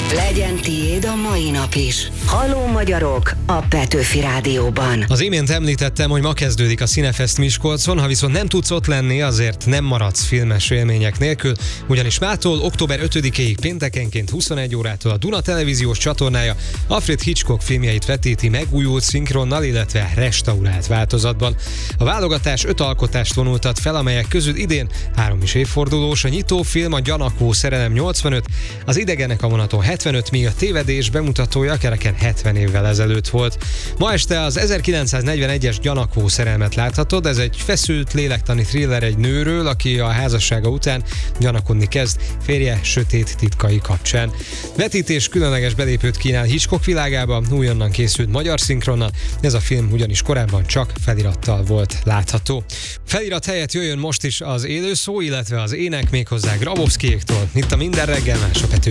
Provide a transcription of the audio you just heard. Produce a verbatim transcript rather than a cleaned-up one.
Legyen tiéd a mai nap is. Halló magyarok a Petőfi Rádióban. Az imént említettem, hogy ma kezdődik a Cinefest Miskolcon, ha viszont nem tudsz ott lenni, azért nem maradsz filmes élmények nélkül, ugyanis mától október ötödikéig péntekenként huszonegy órától a Duna televíziós csatornája Alfred Hitchcock filmjeit vetíti megújult szinkronnal, illetve restaurált változatban. A válogatás öt alkotást vonultat fel, amelyek közül idén három is évfordulós, a nyitófilm a Gyanakvó szerelem nyolcvanöt, az Idegenek a vonaton hetvenöt, míg a Tévedés bemutatója kereken hetven évvel ezelőtt volt. Ma este az ezerkilencszáznegyvenegyes Gyanakvó szerelmet láthatod, ez egy feszült lélektani thriller egy nőről, aki a házassága után gyanakodni kezd férje sötét titkai kapcsán. Vetítés különleges belépőt kínál Hitchcock világába, újonnan készült magyar szinkronnal, ez a film ugyanis korábban csak felirattal volt látható. Felirat helyett jöjjön most is az élőszó, illetve az ének, méghozzá Grabowskiéktól. Itt a Minden reggel más a Pető.